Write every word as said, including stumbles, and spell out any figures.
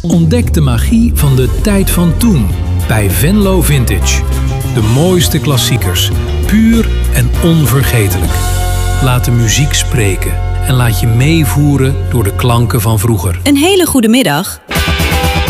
Ontdek de magie van de tijd van toen bij Venlo Vintage. De mooiste klassiekers, puur en onvergetelijk. Laat de muziek spreken en laat je meevoeren door de klanken van vroeger. Een hele goede middag.